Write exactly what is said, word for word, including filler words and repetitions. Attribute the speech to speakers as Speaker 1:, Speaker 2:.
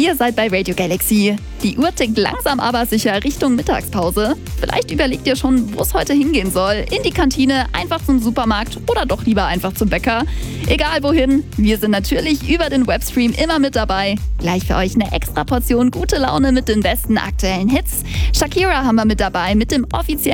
Speaker 1: Ihr seid bei Radio Galaxy. Die Uhr tickt langsam aber sicher Richtung Mittagspause. Vielleicht überlegt ihr schon, wo es heute hingehen soll. In die Kantine, einfach zum Supermarkt oder doch lieber einfach zum Bäcker. Egal wohin, wir sind natürlich über den Webstream immer mit dabei. Gleich für euch eine extra Portion gute Laune mit den besten aktuellen Hits. Shakira haben wir mit dabei mit dem offiziellen